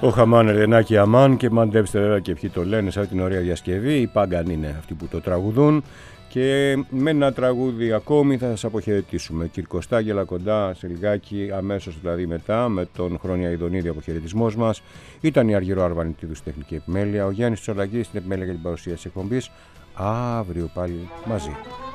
Ο Χαμάν Ερδενάκη Αμάν, και μαντέψτε βέβαια και ποιοι το λένε σε αυτή την ωραία διασκευή. Οι Πάγκαν είναι αυτοί που το τραγουδούν. Και με ένα τραγούδι ακόμη θα σας αποχαιρετήσουμε. Κυρκοστάγγελα κοντά σε λιγάκι, αμέσως δηλαδή μετά, με τον Χρόνια Ιδονίδη αποχαιρετισμός μας. Ήταν η Αργυρό Αρβανιτίδου στην τεχνική επιμέλεια, ο Γιάννης Τσολακής στην επιμέλεια για την παρουσία της εκπομπής. Αύριο πάλι μαζί.